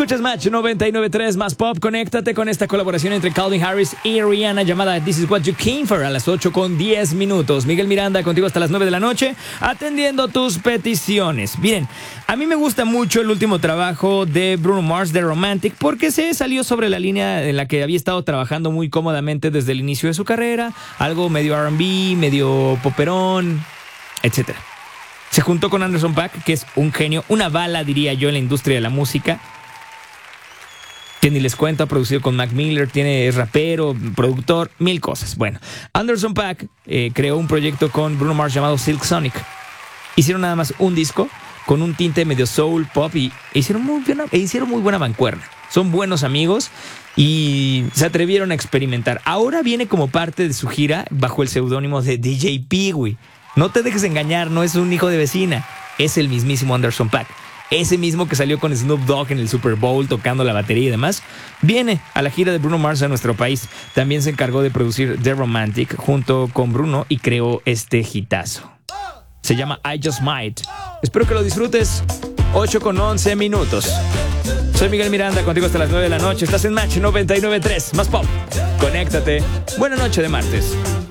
Escuchas Match 99.3 más pop. Conéctate con esta colaboración entre Calvin Harris y Rihanna llamada This Is What You Came For a las 8:10. Miguel Miranda contigo hasta las 9 de la noche atendiendo tus peticiones. Bien, a mí me gusta mucho el último trabajo de Bruno Mars, de Romantic, porque se salió sobre la línea en la que había estado trabajando muy cómodamente desde el inicio de su carrera. Algo medio R&B, medio poperón, etcétera. Se juntó con Anderson .Paak, que es un genio, una bala, diría yo, en la industria de la música. Que ni les cuento, ha producido con Mac Miller, es rapero, productor, mil cosas. Bueno, Anderson .Paak creó un proyecto con Bruno Mars llamado Silk Sonic. Hicieron nada más un disco con un tinte medio soul, pop y hicieron muy buena mancuerna. Son buenos amigos y se atrevieron a experimentar. Ahora viene como parte de su gira bajo el seudónimo de DJ Pee-wee. No te dejes engañar, no es un hijo de vecina, es el mismísimo Anderson .Paak. Ese mismo que salió con Snoop Dogg en el Super Bowl tocando la batería y demás, viene a la gira de Bruno Mars a nuestro país. También se encargó de producir The Romantic junto con Bruno y creó este hitazo. Se llama I Just Might. Espero que lo disfrutes. 8:11. Soy Miguel Miranda, contigo hasta las 9 de la noche. Estás en Match 99.3, más pop. Conéctate. Buena noche de martes.